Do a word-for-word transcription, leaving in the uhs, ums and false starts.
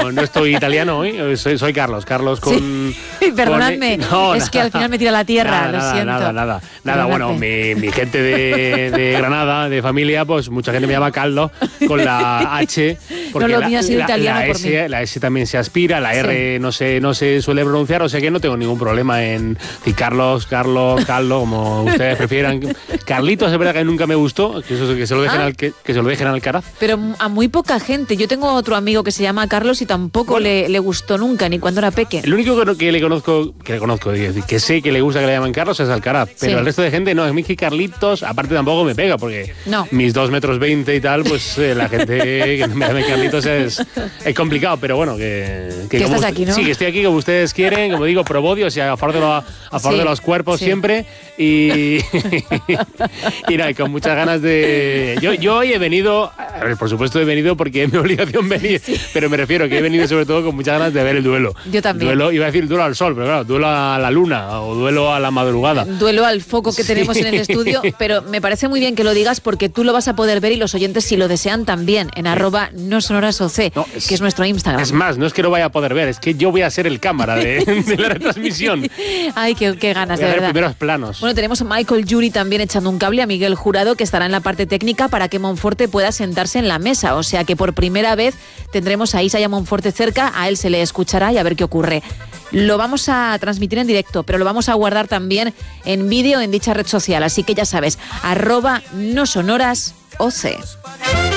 no, no estoy italiano hoy, soy, soy Carlos, Carlos con... Sí, perdonadme, con, no, es nada, que al final me tira la tierra, nada, lo nada, siento. Nada, nada, nada, bueno, mi, mi gente de, de Granada, de familia, pues mucha gente me llama Caldo con la H, porque no, lo la, mío ha sido la, italiano la, por S, mí. la S también se aspira, la R sí. no, se, no se suele pronunciar, o sea que no tengo ningún problema en decir Carlos, Carlos, Caldo, como ustedes prefieran. Carlitos, es verdad que nunca me gustó, que, eso, que, se lo dejen ah. al, que, que se lo dejen al Alcaraz. Pero a muy poca gente. Yo tengo otro amigo que se llama Carlos y tampoco bueno, le, le gustó nunca, ni cuando era pequeño. El único que, que le conozco, que le conozco, es decir, que sé que le gusta que le llaman Carlos es Alcaraz, pero sí. el resto de gente no, es mi que Carlitos, aparte tampoco me pega, porque no. mis dos metros veinte y tal, pues eh, la gente que me llama Carlitos es, es complicado, pero bueno, que... Que, que estás como, aquí, ¿no? Sí, que estoy aquí como ustedes quieren, como digo, probodio, o sea, a favor de, lo, a favor sí, de los cuerpos sí. siempre, y, y nada, con muchas ganas de... Yo, yo hoy he venido, a ver, por supuesto he venido porque es mi obligación venir, sí. pero me refiero que he venido sobre todo con muchas ganas de ver el duelo. Yo también. Duelo, iba a decir duelo al sol, pero claro, duelo a la luna o duelo a la madrugada. Duelo al foco que sí. tenemos en el estudio, pero me parece muy bien que lo digas porque tú lo vas a poder ver y los oyentes si lo desean también, en sí. arroba no sonoras O C, no, es, que es nuestro Instagram. Es más, no es que lo vaya a poder ver, es que yo voy a ser el cámara de, de la retransmisión. Ay, qué, qué ganas, voy de a ver verdad. primeros planos. Bueno, tenemos a Michael Yuri también echando un cable, a Miguel Jurado, que estará en la parte técnica para que Monforte pueda sentarse en la mesa. O sea que por primera vez tendremos a Isa y a Monforte cerca, a él se le escuchará y a ver qué ocurre. Lo vamos a transmitir en directo, pero lo vamos a guardar también en vídeo en dicha red social. Así que ya sabes, arroba no sonoras O C.